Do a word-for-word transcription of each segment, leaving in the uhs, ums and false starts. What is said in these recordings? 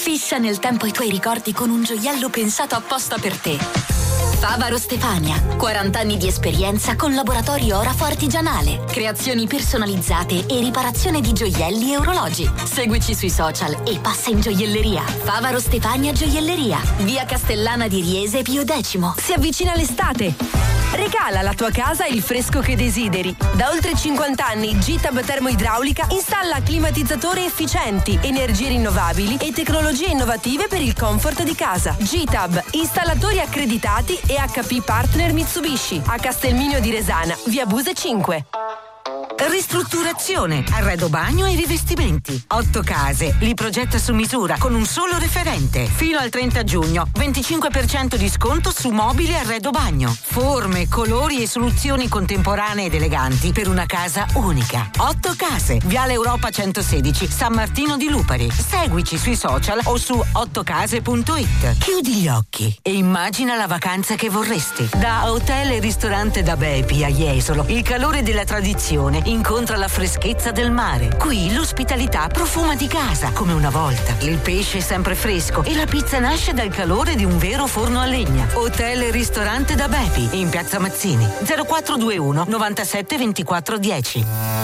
Fissa nel tempo i tuoi ricordi con un gioiello pensato apposta per te. Favaro Stefania, quaranta anni di esperienza con laboratorio Orafo artigianale, creazioni personalizzate e riparazione di gioielli e orologi. Seguici sui social e passa in gioielleria. Favaro Stefania Gioielleria, via Castellana di Riese Pio X. Si avvicina l'estate. Regala alla tua casa il fresco che desideri. Da oltre cinquanta anni G-Tab Termoidraulica installa climatizzatore efficienti, energie rinnovabili e tecnologie innovative per il comfort di casa. G-Tab, installatori accreditati e H P Partner Mitsubishi, a Castelminio di Resana, via Buse cinque. Ristrutturazione, arredo bagno e rivestimenti. Otto case, li progetta su misura con un solo referente. Fino al trenta giugno, venticinque per cento di sconto su mobili e arredo bagno. Forme, colori e soluzioni contemporanee ed eleganti per una casa unica. Otto case, Viale Europa centosedici, San Martino di Lupari. Seguici sui social o su ottocase punto it. Chiudi gli occhi e immagina la vacanza che vorresti. Da Hotel e Ristorante da Bepi a Jesolo, il calore della tradizione incontra la freschezza del mare. Qui l'ospitalità profuma di casa, come una volta. Il pesce è sempre fresco e la pizza nasce dal calore di un vero forno a legna. Hotel e Ristorante da Bepi, in Piazza Mazzini. zero quattro due uno novantasette ventiquattro dieci.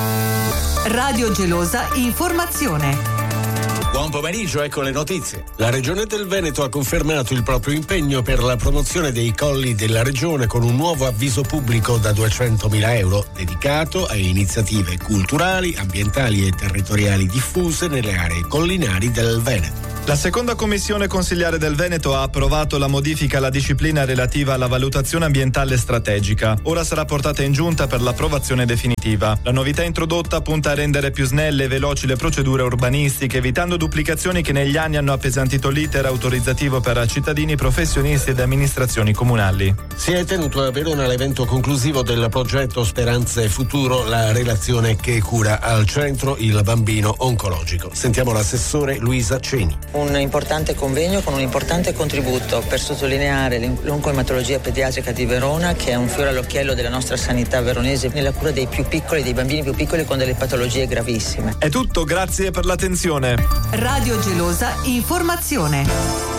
Radio Gelosa Informazione. Buon pomeriggio, ecco le notizie. La Regione del Veneto ha confermato il proprio impegno per la promozione dei colli della regione con un nuovo avviso pubblico da duecentomila euro dedicato a iniziative culturali, ambientali e territoriali diffuse nelle aree collinari del Veneto. La seconda commissione consiliare del Veneto ha approvato la modifica alla disciplina relativa alla valutazione ambientale strategica. Ora sarà portata in giunta per l'approvazione definitiva. La novità introdotta punta a rendere più snelle e veloci le procedure urbanistiche, evitando duplicazioni che negli anni hanno appesantito l'iter autorizzativo per cittadini, professionisti ed amministrazioni comunali. Si è tenuto a Verona l'evento conclusivo del progetto Speranze Futuro, la relazione che cura al centro il bambino oncologico. Sentiamo l'assessore Luisa Ceni. Un importante convegno con un importante contributo per sottolineare l'oncoematologia pediatrica di Verona, che è un fiore all'occhiello della nostra sanità veronese nella cura dei più piccoli, dei bambini più piccoli con delle patologie gravissime. È tutto, grazie per l'attenzione. Radio Gelosa Informazione.